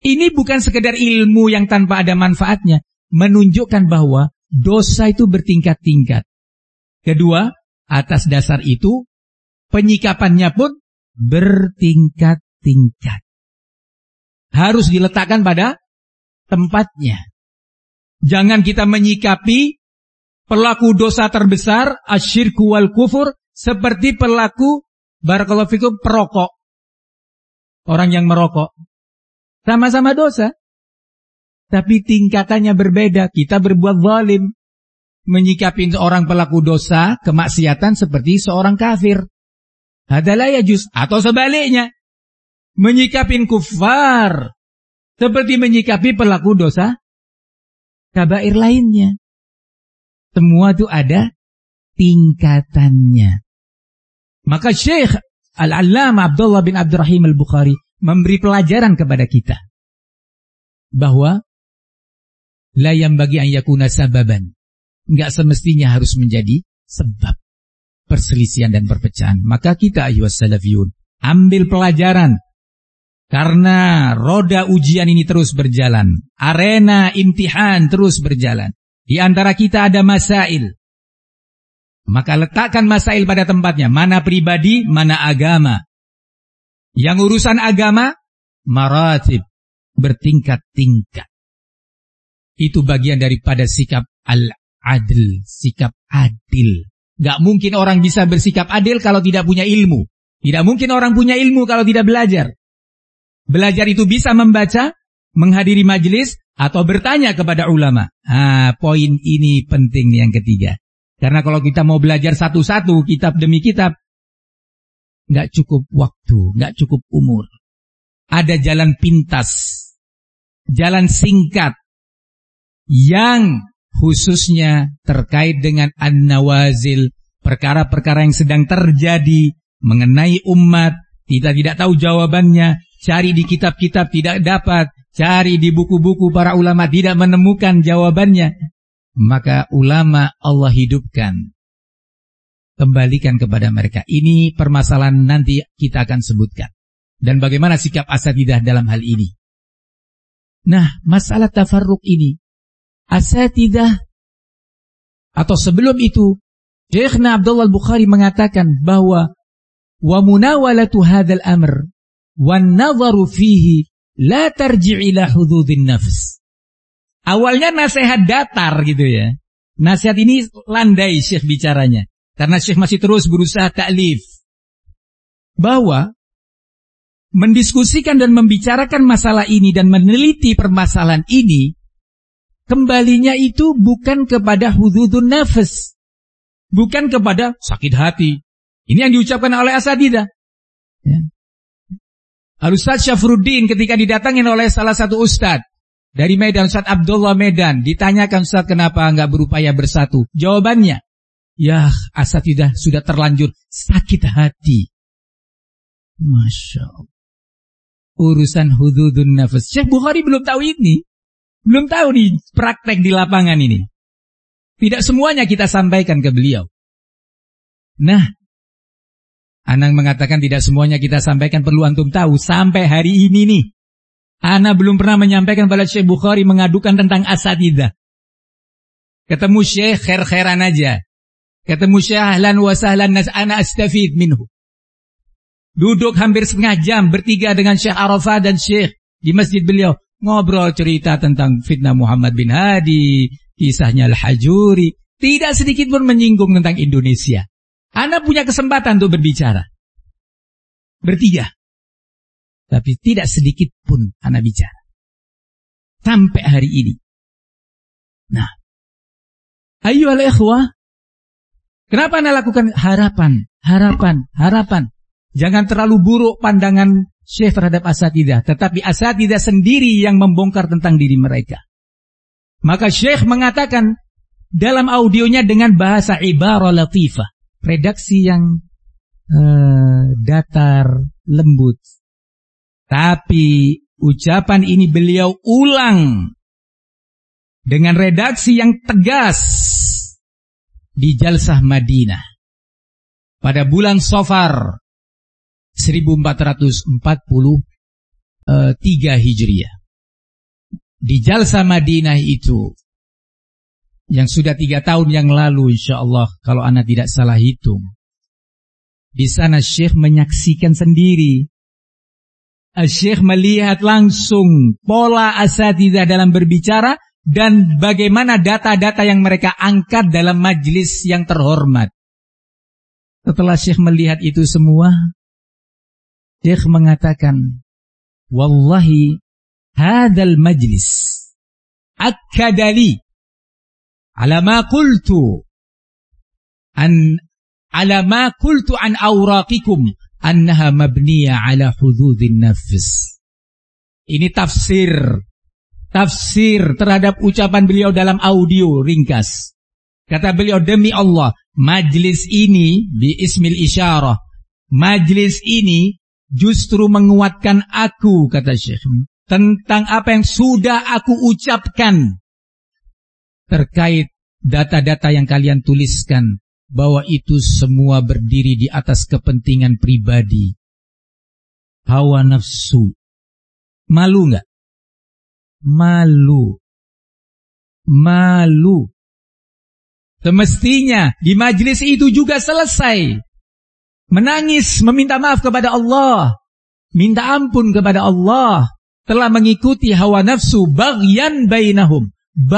Ini bukan sekedar ilmu yang tanpa ada manfaatnya, menunjukkan bahwa dosa itu bertingkat-tingkat. Kedua, atas dasar itu, penyikapannya pun bertingkat-tingkat. Harus diletakkan pada tempatnya. Jangan kita menyikapi pelaku dosa terbesar, asyirku wal kufur, seperti pelaku, barakallahu fikum, perokok. Orang yang merokok. Sama-sama dosa. Tapi tingkatannya berbeda. Kita berbuat zalim. Menyikapi seorang pelaku dosa, kemaksiatan seperti seorang kafir. Hadalah yajuz. Atau sebaliknya. Menyikapi kufar. Seperti menyikapi pelaku dosa kabair lainnya. Semua itu ada tingkatannya. Maka Syekh Al-Allamah Abdullah bin Abdurrahim Al-Bukhari memberi pelajaran kepada kita bahwa la yambagi an yakuna sababan, enggak semestinya harus menjadi sebab perselisihan dan perpecahan. Maka kita ayyuhas salafiyun, ambil pelajaran, karena roda ujian ini terus berjalan, arena imtihan terus berjalan. Di antara kita ada masail, maka letakkan masail pada tempatnya. Mana pribadi, mana agama. Yang urusan agama, maratib, bertingkat-tingkat. Itu bagian daripada sikap al-adl, sikap adil. Gak mungkin orang bisa bersikap adil kalau tidak punya ilmu. Tidak mungkin orang punya ilmu kalau tidak belajar. Belajar itu bisa membaca, menghadiri majelis, atau bertanya kepada ulama. Poin ini penting yang ketiga. Karena kalau kita mau belajar satu-satu, kitab demi kitab, nggak cukup waktu, nggak cukup umur. Ada jalan pintas, jalan singkat, yang khususnya terkait dengan an-nawazil, perkara-perkara yang sedang terjadi mengenai umat, kita tidak tahu jawabannya, cari di kitab-kitab tidak dapat, cari di buku-buku para ulama tidak menemukan jawabannya. Maka ulama Allah hidupkan. Kembalikan kepada mereka. Ini permasalahan nanti kita akan sebutkan. Dan bagaimana sikap asatidzah dalam hal ini. Nah, masalah tafarruq ini, asatidzah, atau sebelum itu, Syekhna Abdullah Al-Bukhari mengatakan bahwa wa munawalatu hadzal amr wan nadharu fihi la tarji' ila hududin nafs. Awalnya nasihat datar gitu ya. Nasihat ini landai Syekh bicaranya. Karena Syekh masih terus berusaha ta'lif. Bahwa mendiskusikan dan membicarakan masalah ini dan meneliti permasalahan ini, kembalinya itu bukan kepada hududun nafs. Bukan kepada sakit hati. Ini yang diucapkan oleh asatidzah. Ya. Al-Ustaz Syafruddin ketika didatangin oleh salah satu ustadz dari Medan, Ustaz Abdullah Medan, ditanyakan, Ustaz, kenapa enggak berupaya bersatu? Jawabannya, ya asatidzah sudah terlanjur sakit hati. Masya Allah. Urusan hududun nafas. Syekh Bukhari belum tahu ini. Belum tahu nih praktek di lapangan ini. Tidak semuanya kita sampaikan ke beliau. Nah, Anang mengatakan tidak semuanya kita sampaikan, perlu antum tahu. Sampai hari ini nih, Ana belum pernah menyampaikan pada Syekh Bukhari mengadukan tentang asatidzah. Ketemu Syekh khair-khairan aja. Ketemu Syekh ahlan wa sahlan, ana astafid minhu. Duduk hampir setengah jam bertiga dengan Syekh Arafat dan Syekh di masjid beliau. Ngobrol cerita tentang fitnah Muhammad bin Hadi, kisahnya Al-Hajuri. Tidak sedikit pun menyinggung tentang Indonesia. Ana punya kesempatan untuk berbicara. Bertiga. Tapi tidak sedikit pun ana bicara. Sampai hari ini. Nah. Ayyuhal ikhwah. Kenapa ana lakukan harapan? Jangan terlalu buruk pandangan Syekh terhadap asatidzah. Tetapi asatidzah sendiri yang membongkar tentang diri mereka. Maka Syekh mengatakan dalam audionya dengan bahasa ibarah latifah. Redaksi yang datar, lembut. Tapi ucapan ini beliau ulang dengan redaksi yang tegas di Jalsah Madinah pada bulan Safar 1443 Hijriah. di Jalsa Madinah itu, yang sudah 3 tahun yang lalu insyaallah kalau ana tidak salah hitung. Di sana Syekh menyaksikan sendiri. Syekh melihat langsung pola asatidzah dalam berbicara dan bagaimana data-data yang mereka angkat dalam majlis yang terhormat. Setelah Syekh melihat itu semua, Syekh mengatakan, "Wallahi hadzal majlis akkadali ala ma qultu an awraqikum annaha mabniya ala hududin nafs." Ini tafsir terhadap ucapan beliau dalam audio ringkas. Kata beliau, demi Allah, majlis ini bi ismil isyarah, majlis ini justru menguatkan aku, kata Syekh, tentang apa yang sudah aku ucapkan terkait data-data yang kalian tuliskan, bahwa itu semua berdiri di atas kepentingan pribadi, hawa nafsu. Malu nggak? Malu. Semestinya di majlis itu juga selesai menangis, meminta maaf kepada Allah, minta ampun kepada Allah, telah mengikuti hawa nafsu baghyan bainahum.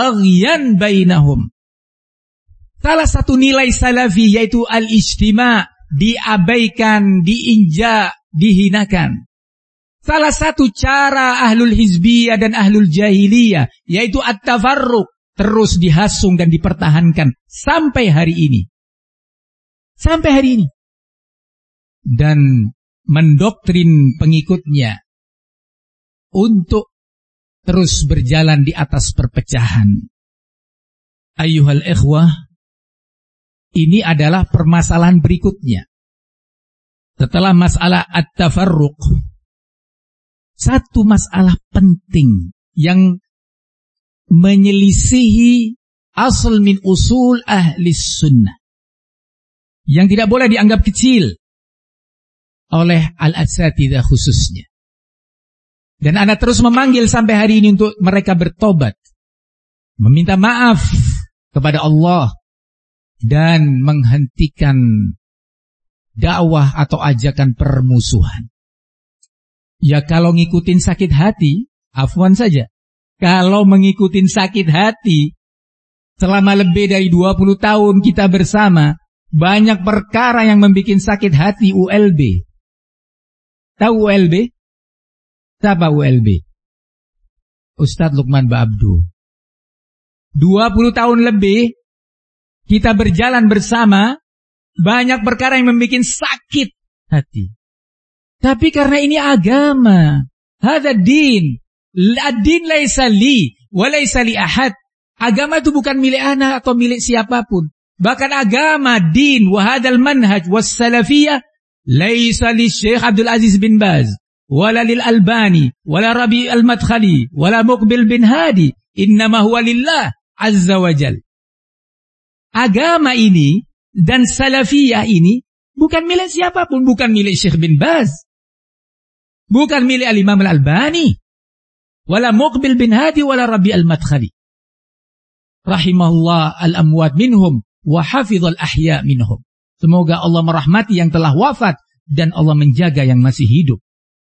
Salah satu nilai salafi yaitu al-ijtima', diabaikan, diinjak, dihinakan. Salah satu cara ahlul hizbiyah dan ahlul jahiliyah yaitu at-tafarruq, terus dihasung dan dipertahankan sampai hari ini. Dan mendoktrin pengikutnya untuk terus berjalan di atas perpecahan. Ayyuhal ikhwah, ini adalah permasalahan berikutnya. Setelah masalah at-tafarruq, satu masalah penting yang menyelisihi asal min usul ahli sunnah, yang tidak boleh dianggap kecil oleh al-asatidzah khususnya. Dan Anda terus memanggil sampai hari ini untuk mereka bertobat, meminta maaf kepada Allah, dan menghentikan dakwah atau ajakan permusuhan. Ya kalau ngikutin sakit hati, afwan saja. Kalau mengikutin sakit hati, selama lebih dari 20 tahun kita bersama, banyak perkara yang membuat sakit hati ULB. Tahu ULB? Siapa ULB? Ustadz Lukman Ba'abdu. 20 tahun lebih kita berjalan bersama, banyak perkara yang membuat sakit hati. Tapi karena ini agama, hadza din, ad-din laisa li wa laisa li ahad. Agama itu bukan milik anak atau milik siapapun. Bahkan agama, din, wa hadzal manhaj was salafiyah laisa li Syekh Abdul Aziz bin Baz, wala lil Albani, wala Rabi al-Madkhali, wala Muqbil bin Hadi, innama huwa lillah azza wa jal. Agama ini dan salafiyah ini bukan milik siapapun, bukan milik Syekh bin Baz, bukan milik al-Imam al-Albani, wala Muqbil bin Hadi, wala Rabi al-Madkhali. Rahimahullah al-amwat minhum wa hafizal ahya minhum. Semoga Allah merahmati yang telah wafat dan Allah menjaga yang masih hidup.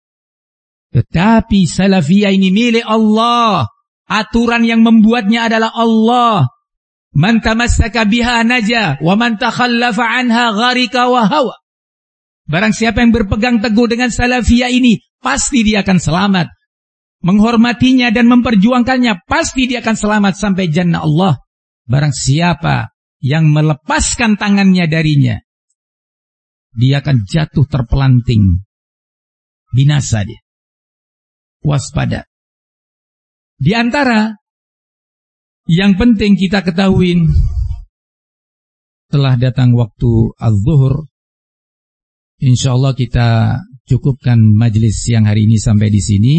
Tetapi salafiyah ini milik Allah. Aturan yang membuatnya adalah Allah. Man tamassaka biha naja wa man takhallafa anha gharika wa hawa. Barang siapa yang berpegang teguh dengan salafiyah ini, pasti dia akan selamat. Menghormatinya dan memperjuangkannya, pasti dia akan selamat sampai jannah Allah. Barang siapa yang melepaskan tangannya darinya, dia akan jatuh terpelanting. Binasa dia. Waspada. Di antara yang penting kita ketahui, telah datang waktu az-zuhur. InsyaAllah kita cukupkan majelis siang hari ini sampai di sini.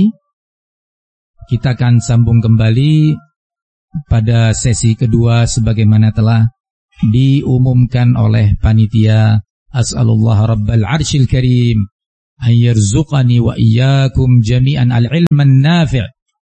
Kita akan sambung kembali pada sesi kedua sebagaimana telah diumumkan oleh panitia. As'alullah Rabbal Arshil Karim an yarzuqani wa iyyakum jami'an al-ilman nafi'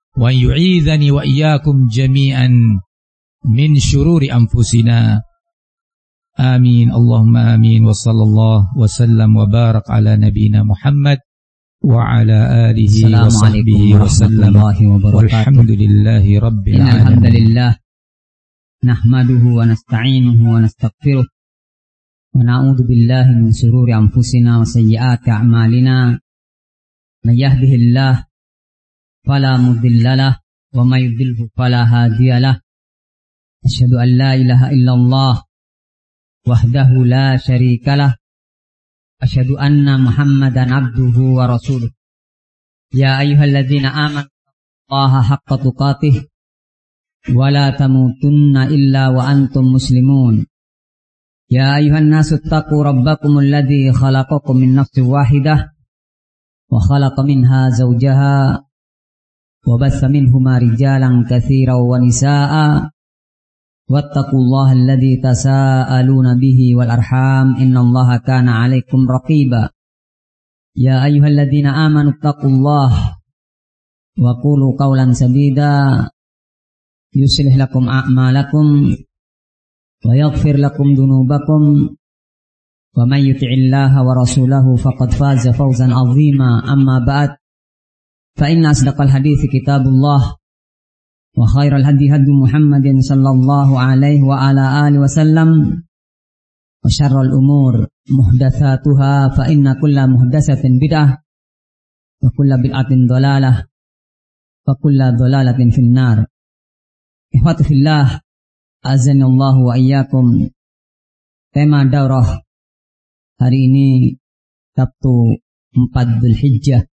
wa yu'idhani wa iyyakum jami'an min syururi anfusina. Amin. Allahumma amin. Wa sallallahu wa sallam wa barak ala nabina Muhammad wa ala alihi wa sahbihi wa sallam. Walhamdulillahi rabbil alamin. Alhamdulillah. Nahmaduhu wa nasta'inuhu wa nastaghfiruh. Wa na'udzu billahi min shururi anfusina wa sayyiati a'malina. May yahdihillahu fala mudilla lahu wa may yudlilhu fala hadiya lahu. Asyhadu an la ilaha illallah wahdahu la syarika lah. Asyhadu anna Muhammadan abduhu wa rasuluh. Ya ayyuhalladzina amanu Allaha haqqa tuqatih wa la tamutunna illa wa antum muslimun. Ya ayyuhan nasu taqu rabbakumul ladzi khalaqakum min nafsin wahidah wa khalaqa minha zawjaha wa bassa minhuma rijalan katsiran wa nisaa'a. Wattaqullaha alladzi tasaaluna bihi wal arham innallaha kana 'alaikum raqiba. Ya ayyuhalladzina amanu taqullaha wa qulu qawlan sadida yuslih lakum a'malakum wa yaghfir lakum dhunubakum wa may yuti'illaha wa rasulahu faqad faza fawzan 'azima. Amma ba'd, fa inna asdaqal hadithi kitabullah wa khairal hadi hadi Muhammadin sallallahu alaihi wa ala alihi wasallam wa syarrul umur muhdatsatuha fa inna kulla muhdatsatin bid'ah wa kulla bid'atin dhalalah wa kulla dhalalatin finnar. Ikhwati fillah, azanallahu wa iyyakum. Tema daurah hari ini Sabtu 4 Dzulhijjah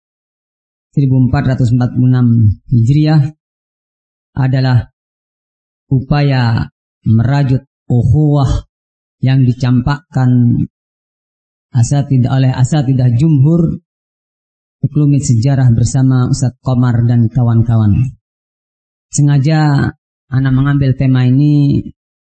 1446 Hijriah adalah upaya merajut ukhuwah yang dicampakkan oleh asatidah jumhur Sekelumit Sejarah bersama Ustadz Qomar dan kawan-kawan. Sengaja Ana mengambil tema ini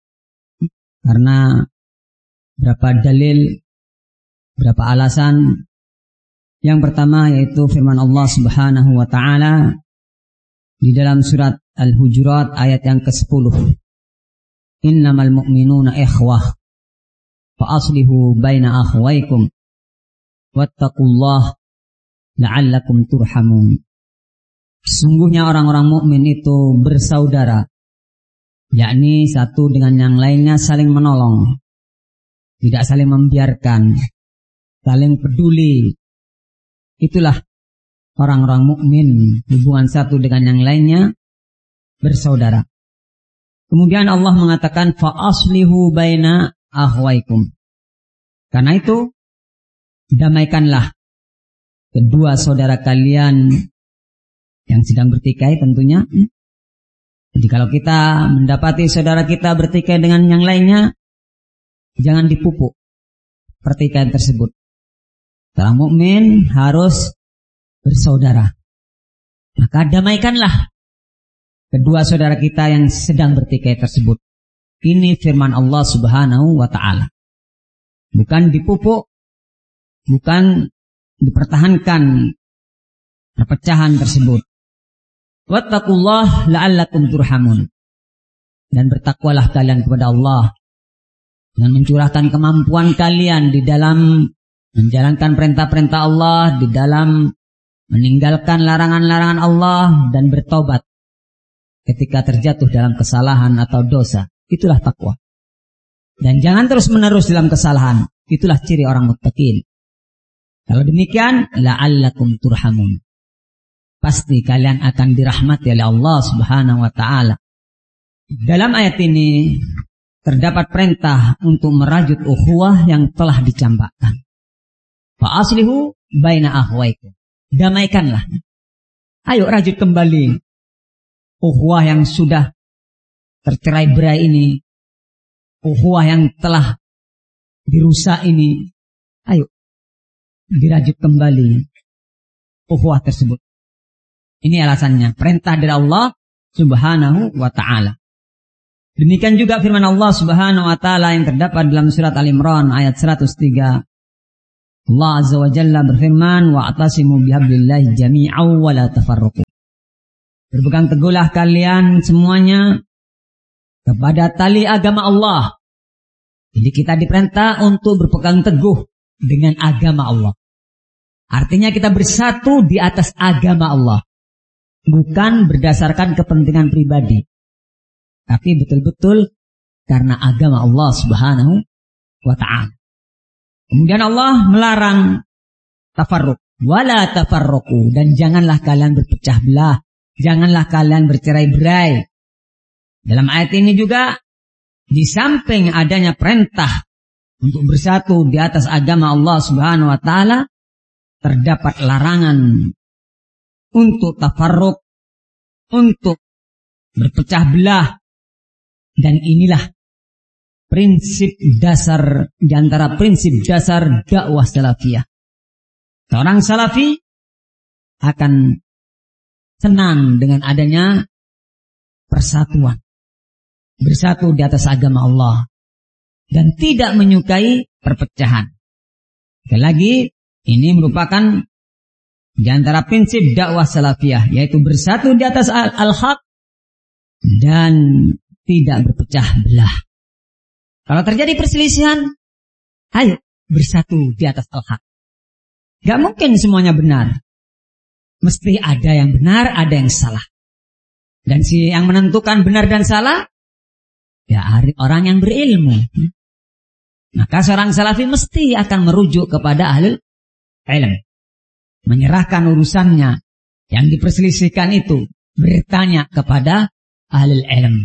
karena berapa dalil, berapa alasan. Yang pertama yaitu firman Allah Subhanahu wa taala di dalam surat Al-Hujurat ayat yang ke-10. Innamal mu'minuna ikhwah fa aslihu baina akhwaykum wattaqullaha la'allakum turhamun. Sesungguhnya orang-orang mukmin itu bersaudara, yakni satu dengan yang lainnya saling menolong, tidak saling membiarkan, saling peduli. Itulah orang-orang mukmin, hubungan satu dengan yang lainnya, bersaudara. Kemudian Allah mengatakan fa aslihu baina akhwaikum. Karena itu damaikanlah kedua saudara kalian yang sedang bertikai tentunya. Jadi kalau kita mendapati saudara kita bertikai dengan yang lainnya, jangan dipupuk pertikaian tersebut. Orang mukmin harus bersaudara. Maka damaikanlah kedua saudara kita yang sedang bertikai tersebut. Ini firman Allah Subhanahu wa ta'ala. Bukan dipupuk, bukan dipertahankan perpecahan tersebut. Wattaqullah la'allakum turhamun. Dan bertakwalah kalian kepada Allah dengan mencurahkan kemampuan kalian di dalam menjalankan perintah-perintah Allah, di dalam meninggalkan larangan-larangan Allah, dan bertobat ketika terjatuh dalam kesalahan atau dosa. Itulah takwa. Dan jangan terus-menerus dalam kesalahan. Itulah ciri orang muttaqin. Kalau demikian, la'allakum turhamun. Pasti kalian akan dirahmati oleh Allah Subhanahu wa ta'ala. Dalam ayat ini terdapat perintah untuk merajut ukhuwah yang telah dicampakkan. Fa aslihu baina akhwaikum. Damaikanlah. Ayo rajut kembali ukhuwah yang sudah tercerai-berai ini, ukhuwah yang telah dirusak ini. Ayo dirajut kembali ukhuwah tersebut. Ini alasannya, perintah dari Allah Subhanahu wa ta'ala. Demikian juga firman Allah Subhanahu wa ta'ala yang terdapat dalam surat Al-Imran ayat 103. Allah Azza wa Jalla berfirman, wa'tasimu bihablillahi jami'aw wa la tafarruqu. Berpegang teguhlah kalian semuanya kepada tali agama Allah. Jadi kita diperintah untuk berpegang teguh dengan agama Allah. Artinya kita bersatu di atas agama Allah. Bukan berdasarkan kepentingan pribadi. Tapi betul-betul karena agama Allah Subhanahu wa ta'ala. Kemudian Allah melarang tafarruq. Wala tafarruqu. Dan janganlah kalian berpecah belah. Janganlah kalian bercerai-berai. Dalam ayat ini juga, di samping adanya perintah untuk bersatu di atas agama Allah Subhanahu wa ta'ala, terdapat larangan untuk tafarruq, untuk berpecah belah. Dan inilah prinsip dasar di antara prinsip dasar dakwah salafiyah. Seorang salafi akan senang dengan adanya persatuan. Bersatu di atas agama Allah. Dan tidak menyukai perpecahan. Sekali lagi, ini merupakan di antara prinsip dakwah salafiyah. Yaitu bersatu di atas al-haq. Dan tidak berpecah belah. Kalau terjadi perselisihan, ayo bersatu di atas al-haq. Gak mungkin semuanya benar. Mesti ada yang benar, ada yang salah. Dan si yang menentukan benar dan salah, ya orang yang berilmu. Maka seorang salafi mesti akan merujuk kepada ahlul ilm. Menyerahkan urusannya yang diperselisihkan itu, bertanya kepada ahlul ilm.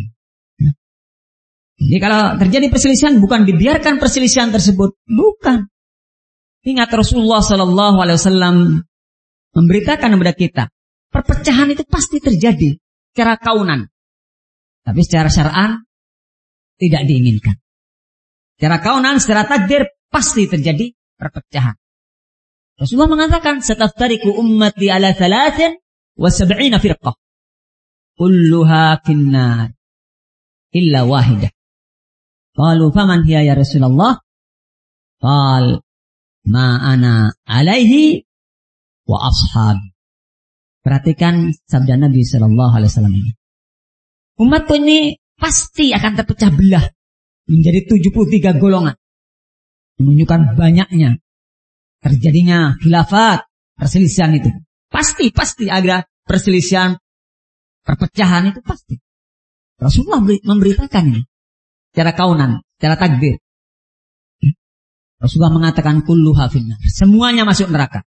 Jadi kalau terjadi perselisihan, bukan dibiarkan perselisihan tersebut. Bukan. Ingat Rasulullah SAW memberitakan kepada kita, perpecahan itu pasti terjadi secara kaunan. Tapi secara syar'an tidak diinginkan. Secara kaunan, secara takdir pasti terjadi perpecahan. Rasulullah mengatakan, "Sataftariqu ummati ala 73 firqah. Kulluha finnar illa wahidah." Qalu faman hiya ya Rasulullah? Qal ma ana alaihi wa ashab. Perhatikan sabda Nabi sallallahu alaihi wasallam ini. Umatku ini pasti akan terpecah belah menjadi 73 golongan. Menunjukkan banyaknya terjadinya khilafat, perselisihan itu. Pasti ada perselisihan, perpecahan itu pasti. Rasulullah memberitakan ini. Secara kaunan, secara takdir. Rasulullah mengatakan kulluha finnar. Semuanya masuk neraka.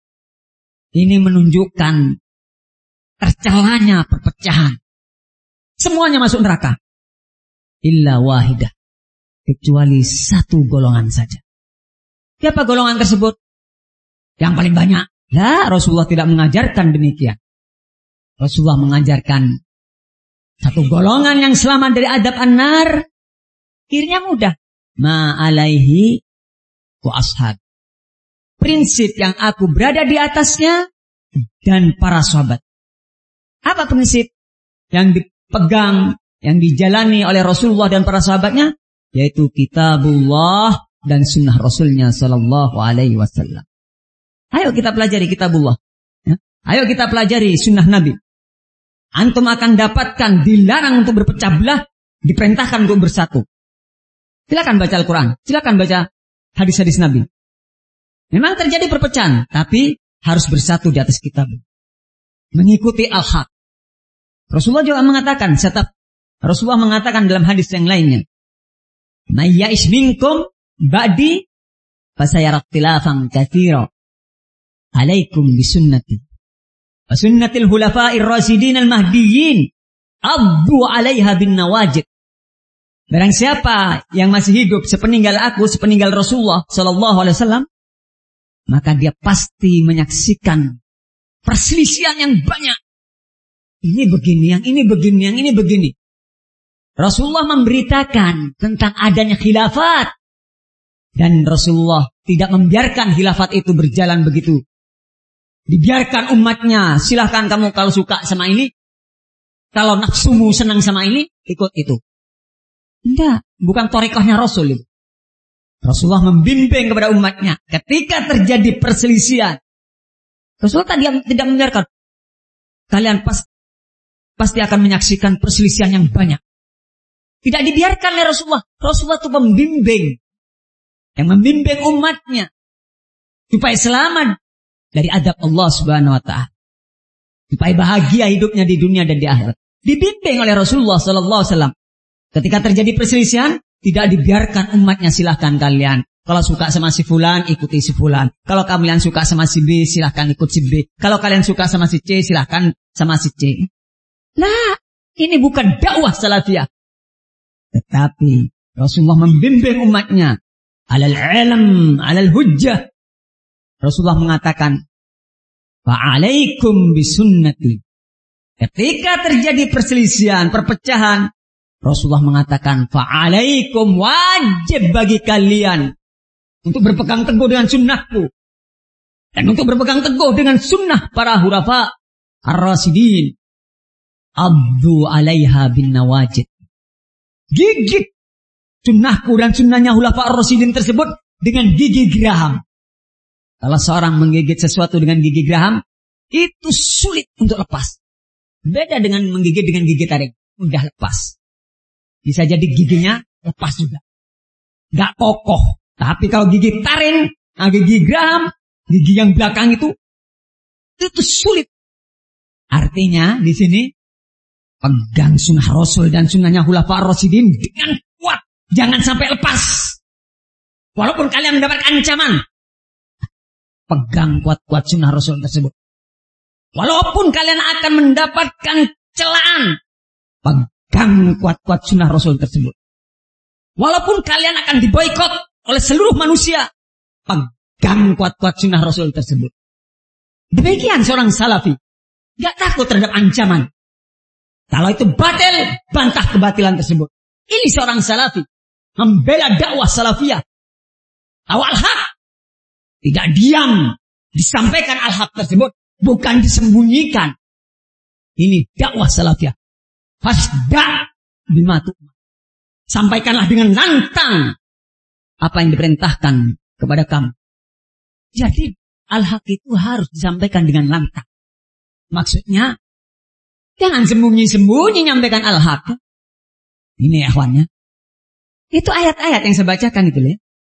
Ini menunjukkan tercelanya perpecahan. Semuanya masuk neraka. Illa wahidah. Kecuali satu golongan saja. Siapa golongan tersebut? Yang paling banyak. Lah, Rasulullah tidak mengajarkan demikian. Rasulullah mengajarkan satu golongan yang selamat dari adab an-nar. Akhirnya mudah. Ma alaihi wa ashab. Prinsip yang aku berada di atasnya dan para sahabat. Apa prinsip yang dipegang, yang dijalani oleh Rasulullah dan para sahabatnya? Yaitu kitabullah dan sunnah Rasulnya sallallahu alaihi wasallam. Ayo kita pelajari kitabullah. Ya? Ayo kita pelajari sunnah Nabi. Antum akan dapatkan dilarang untuk berpecah belah, diperintahkan untuk bersatu. Silakan baca Al-Quran, silakan baca hadis-hadis Nabi. Memang terjadi perpecahan, tapi harus bersatu di atas kitab. Mengikuti al-haq. Rasulullah juga mengatakan, Rasulullah mengatakan dalam hadis yang lainnya, "May ya'ish minkum ba'di fasayara ikhtilafan katsira. Alaikum bisunnati wa sunnatil khulafa'ir rasyidin al-mahdiyyin. Abdu 'alaiha bin nawajid." Barang siapa yang masih hidup sepeninggal aku, sepeninggal Rasulullah sallallahu alaihi wasallam, maka dia pasti menyaksikan perselisihan yang banyak. Ini begini, yang ini begini, yang ini begini. Rasulullah memberitakan tentang adanya khilafat. Dan Rasulullah tidak membiarkan khilafat itu berjalan begitu. Dibiarkan umatnya, silahkan kamu kalau suka sama ini, kalau nafsumu senang sama ini, ikut itu. Tidak, bukan thariqahnya Rasul itu. Rasulullah membimbing kepada umatnya. Ketika terjadi perselisihan, Rasulullah tidak membiarkan. pasti akan menyaksikan perselisihan yang banyak. Tidak dibiarkan oleh Rasulullah. Rasulullah itu membimbing. Yang membimbing umatnya. Supaya selamat dari adab Allah Subhanahu wa ta'ala. Supaya bahagia hidupnya di dunia dan di akhirat. Dibimbing oleh Rasulullah sallallahu alaihi wasallam. Ketika terjadi perselisihan, tidak dibiarkan umatnya, silahkan kalian. Kalau suka sama si fulan, ikuti si fulan. Kalau kalian suka sama si B, silahkan ikut si B. Kalau kalian suka sama si C, silahkan sama si C. Nah, ini bukan dakwah salafiyah. Tetapi Rasulullah membimbing umatnya. Alal ilm, alal hujjah. Rasulullah mengatakan, fa'alaikum bisunnati. Ketika terjadi perselisihan, perpecahan, Rasulullah mengatakan, fa'alaikum, wajib bagi kalian untuk berpegang teguh dengan sunnahku. Dan untuk berpegang teguh dengan sunnah para hurafa ar-rasidin. Abdu alaiha bin nawajid. Gigit sunnahku dan sunnahnya hurafa ar-rasidin tersebut dengan gigi geraham. Kalau seorang menggigit sesuatu dengan gigi geraham, itu sulit untuk lepas. Beda dengan menggigit dengan gigi taring. Mudah lepas. Bisa jadi giginya lepas juga. Gak kokoh. Tapi kalau gigi taring, gigi geraham, gigi yang belakang itu sulit. Artinya di sini, pegang sunnah Rasul dan sunnahnya khulafa ar-rasyidin dengan kuat. Jangan sampai lepas. Walaupun kalian mendapat ancaman. Pegang kuat-kuat sunnah Rasul tersebut. Walaupun kalian akan mendapatkan celaan. Pegang kuat-kuat sunnah Rasul tersebut. Walaupun kalian akan diboikot oleh seluruh manusia. Pegang kuat-kuat sunnah Rasul tersebut. Demikian seorang salafi. Gak takut terhadap ancaman. Kalau itu batil, bantah kebatilan tersebut. Ini seorang salafi. Membela dakwah salafiyah. Awal hak. Tidak diam. Disampaikan al-haq tersebut. Bukan disembunyikan. Ini dakwah salafiyah. Fasda' bima tu'mar. Sampaikanlah dengan lantang apa yang diperintahkan kepada kamu. Jadi al-haq itu harus disampaikan dengan lantang. Maksudnya jangan sembunyi-sembunyi nyampaikan al-haq. Ini akhwannya. Itu ayat-ayat yang saya bacakan itu ya.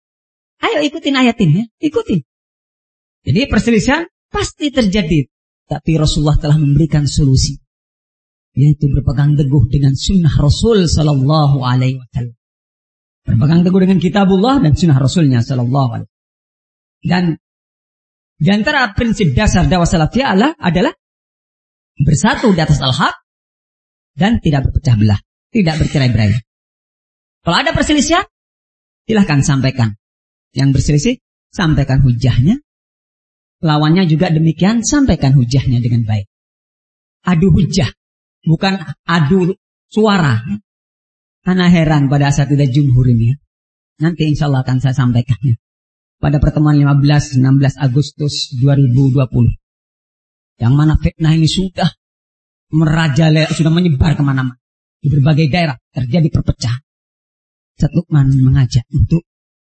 Ayo ikutin ayat ini ya. Ikutin. Jadi perselisihan pasti terjadi. Tapi Rasulullah telah memberikan solusi. Yaitu berpegang teguh dengan sunnah Rasul sallallahu alaihi wasallam. Berpegang teguh dengan kitabullah dan sunnah Rasulnya sallallahu alaihi wasallam. Dan di antara prinsip dasar dakwah salafiyah adalah bersatu di atas al-haq dan tidak berpecah belah, tidak bercerai-berai. Kalau ada perselisihan, silahkan sampaikan. Yang berselisih, sampaikan hujahnya. Lawannya juga demikian, sampaikan hujahnya dengan baik. Adu hujah, bukan adu suara. Ana heran pada asatidzah jumhur ini. Nanti insya Allah akan saya sampaikannya. Pada pertemuan 15-16 Agustus 2020. Yang mana fitnah ini sudah merajalela, sudah menyebar kemana-mana. Di berbagai daerah terjadi perpecahan. Ustaz Lukman mengajak untuk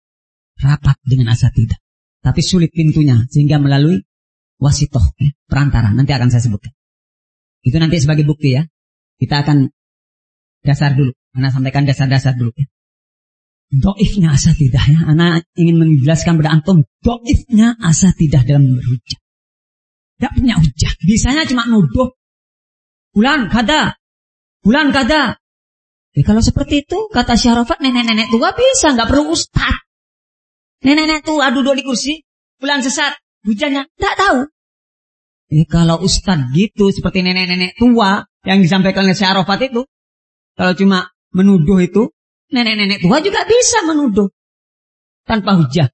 rapat dengan asatidzah. Tapi sulit pintunya sehingga melalui wasitoh, perantara. Nanti akan saya sebutkan. Itu nanti sebagai bukti ya. Kita akan dasar dulu. Ana sampaikan dasar-dasar dulu ya. Doifnya asatidzah ya. Ana ingin menjelaskan pada antum doifnya asatidzah dalam berhujah. Tidak punya hujah. Bisanya cuma nuduh. Bulan kada. Bulan kada. Ya, kalau seperti itu, kata Syarafat, nenek-nenek tua bisa. Nggak perlu ustaz. Nenek-nenek tua duduk di kursi. Bulan sesat. Hujahnya. Tidak tahu. Ya, kalau ustaz gitu, seperti nenek-nenek tua yang disampaikan oleh Syarafat itu. Kalau cuma menuduh itu, nenek-nenek tua juga bisa menuduh. Tanpa hujah.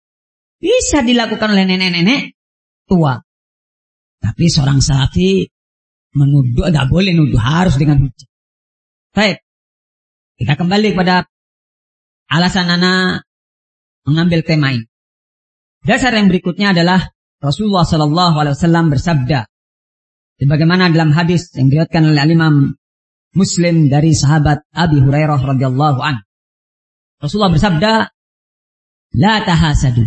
Bisa dilakukan oleh nenek-nenek tua. Tapi seorang salafi menuduh, tidak boleh nuduh, harus dengan hujah. Baik, kita kembali kepada alasan ana mengambil tema ini. Dasar yang berikutnya adalah Rasulullah SAW bersabda, sebagaimana dalam hadis yang diriwayatkan oleh Imam Muslim dari sahabat Abi Hurairah radhiyallahu anhu. Rasulullah bersabda, la tahasadu,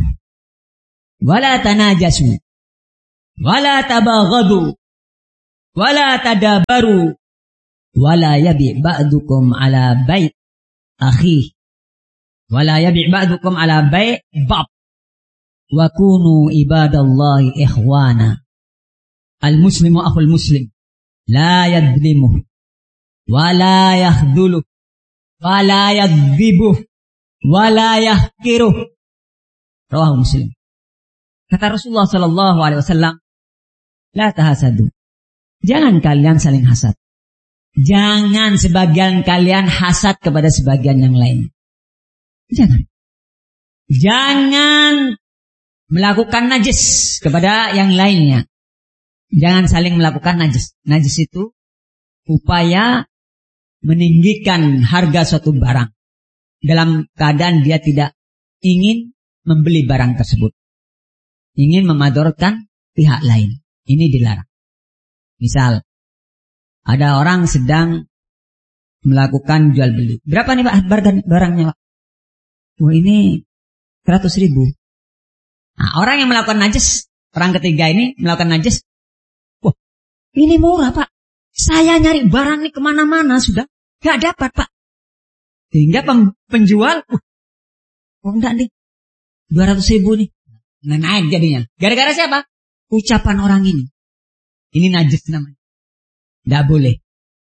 wala tanajasu, wala tabaghadu, wala tadabaru, Wala yabi' ba'dukum ala bai' akhi. Wala yabi' ba'dukum ala bai' bab. Wa kunu ibadallahi ikhwana. Al-muslimu akhul muslim. La yadlimuh. Wa la yakhduluh. Wa la yadhibuh. Wa la yahkiruh. Rawahu Muslim. Kata Rasulullah sallallahu alaihi wasallam, la tahasadu. Jangan kalian saling hasad. Jangan sebagian kalian hasad kepada sebagian yang lain. Jangan. Jangan melakukan najis kepada yang lainnya. Jangan saling melakukan najis. Najis itu upaya meninggikan harga suatu barang dalam keadaan dia tidak ingin membeli barang tersebut. Ingin memadorkan pihak lain. Ini dilarang. Misal, ada orang sedang melakukan jual beli. Berapa nih Pak barangnya Pak? Oh ini 100.000. Nah, orang yang melakukan najis, orang ketiga ini melakukan najis. Wah, ini murah Pak. Saya nyari barang nih kemana-mana sudah. Gak dapat Pak. Sehingga penjual, oh enggak nih, 200.000 nih. Nah, naik jadinya. Gara-gara siapa? Ucapan orang ini. Ini najis namanya. Tidak boleh.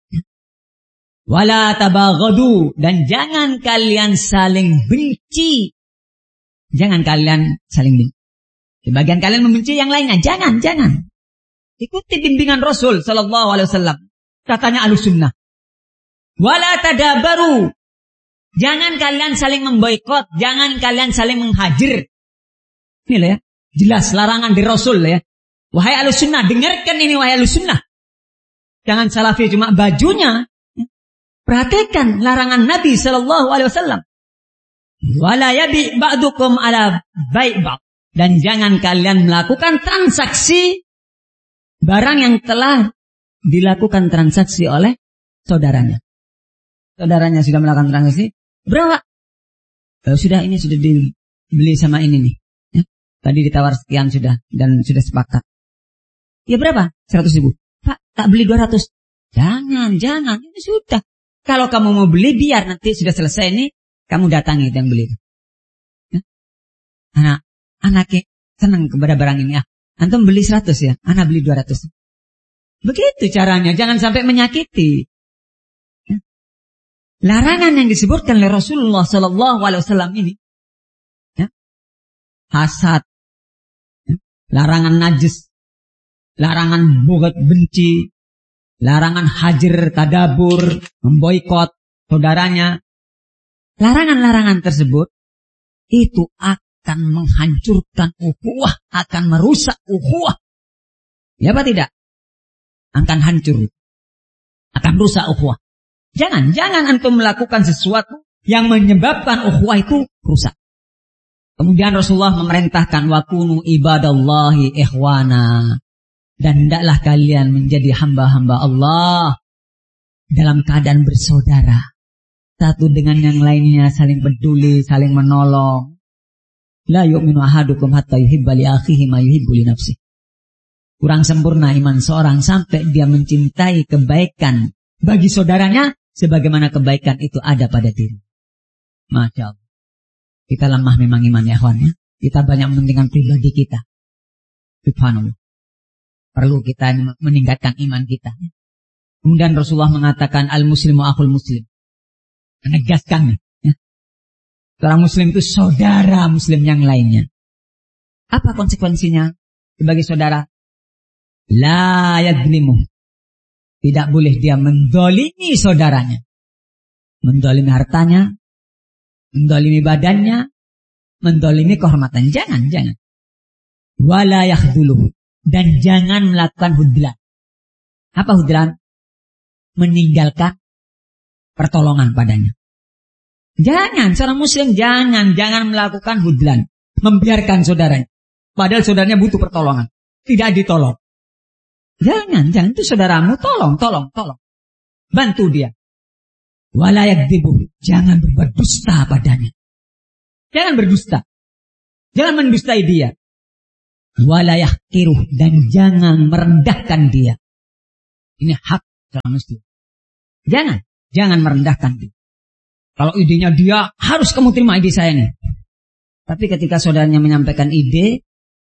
Wala tabaghadu. Dan jangan kalian saling benci. Jangan kalian saling benci. Sebagian kalian membenci yang lainnya. Jangan. Ikuti bimbingan Rasul sallallahu alaihi wasallam. Katanya Ahlussunnah. Wala tadabaru. Jangan kalian saling memboikot. Jangan kalian saling menghajir. Ini lah ya. Jelas larangan di Rasul ya. Wahai Ahlussunnah, dengarkan ini wahai Ahlussunnah. Jangan salafi cuma bajunya. Perhatikan larangan Nabi sallallahu alaihi wasallam. Wala yabi ba'dukum ala bai' ba'd. Dan jangan kalian melakukan transaksi barang yang telah dilakukan transaksi oleh saudaranya. Saudaranya sudah melakukan transaksi. Berapa? Sudah ini sudah dibeli sama ini nih. Ya. Tadi ditawar sekian sudah dan sudah sepakat. Ya berapa? 100.000. Pak, tak beli 200. Jangan. Ini sudah. Kalau kamu mau beli biar nanti sudah selesai ini kamu datangi yang beli. Ya. Anaknya senang kepada barang ini. Antum beli 100 ya, anak beli 200. Begitu caranya, jangan sampai menyakiti. Ya. Larangan yang disebutkan oleh Rasulullah sallallahu alaihi wasallam ini, ya. Hasad, ya. Larangan najis, larangan bugat benci, larangan hajir tadabur, memboikot saudaranya. Larangan-larangan tersebut itu akan menghancurkan ukhuwah, akan merusak ukhuwah. Ya apa tidak? Akan hancur, akan rusak ukhuwah. Jangan antum melakukan sesuatu yang menyebabkan ukhuwah itu rusak. Kemudian Rasulullah memerintahkan wa kunu ibadallahi ikhwana. Dan hendaklah kalian menjadi hamba-hamba Allah dalam keadaan bersaudara. Satu dengan yang lainnya saling peduli, saling menolong. La yu'minu ahadukum hatta yuhibba li akhihi ma yuhibbu li nafsihi. Kurang sempurna iman seorang sampai dia mencintai kebaikan bagi saudaranya sebagaimana kebaikan itu ada pada diri. Masya Allah. Kita lemah memang iman ya kawan ya. Kita banyak mementingkan pribadi kita. Subhanallah. Perlu kita meningkatkan iman kita. Kemudian Rasulullah mengatakan al-muslimu akhul muslim. Menegaskan ya. Seorang muslim itu saudara muslim yang lainnya. Apa konsekuensinya sebagai saudara? La yadlimu. Tidak boleh dia mendolimi saudaranya. Mendolimi hartanya, mendolimi badannya, mendolimi kehormatannya. Jangan. Wala yakhduluhu. Dan jangan melakukan hudlan. Apa hudlan? Meninggalkan pertolongan padanya. Jangan, seorang muslim jangan melakukan hudlan. Membiarkan saudaranya. Padahal saudaranya butuh pertolongan. Tidak ditolong. Jangan, itu saudaramu, tolong. Bantu dia. Wala yakdzibu. Jangan berbuat dusta padanya. Jangan berdusta. Jangan mendustai dia. Wala yahkiruh. Dan jangan merendahkan dia. Ini hak seorang muslim. Jangan merendahkan dia. Kalau idenya dia, harus kamu terima ide saya nih. Tapi ketika saudaranya menyampaikan ide,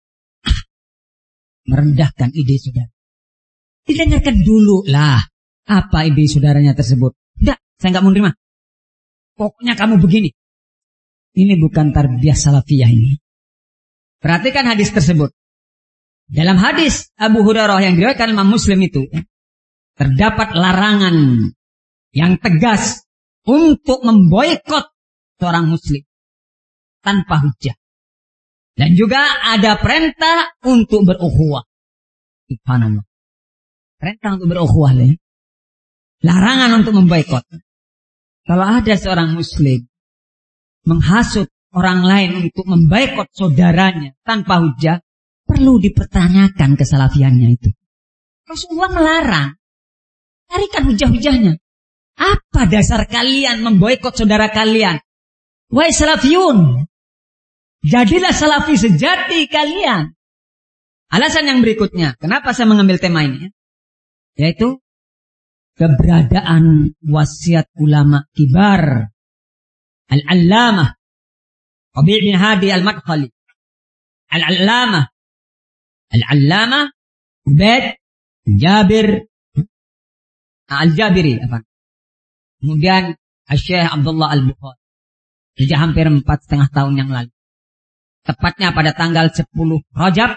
merendahkan ide saudara. Didengarkan dulu lah apa ide saudaranya tersebut. Tidak, saya nggak mau terima. Pokoknya kamu begini. Ini bukan tarbiyah salafiyah ini. Perhatikan hadis tersebut. Dalam hadis Abu Hurairah yang diriwayatkan Imam Muslim itu, terdapat larangan yang tegas untuk memboikot seorang muslim tanpa hujah. Dan juga ada perintah untuk berukhuwah. Subhanallah. Perintah untuk berukhuwah. Larangan untuk memboikot. Kalau ada seorang muslim menghasut orang lain untuk memboikot saudaranya tanpa hujah, perlu dipertanyakan kesalafiannya itu. Rasulullah melarang. Carikan hujah-hujahnya. Apa dasar kalian memboikot saudara kalian? Wahai salafiyun, jadilah salafi sejati kalian. Alasan yang berikutnya, kenapa saya mengambil tema ini? Yaitu keberadaan wasiat ulama kibar. Al-Allamah Rabi' bin Hadi Al-Madkhali. Al-Allamah Ubaid Jabir Al-Jabiri. Kemudian Syekh Abdullah Al-Bukhari. Sejak hampir 4,5 tahun yang lalu. Tepatnya pada tanggal 10 Rajab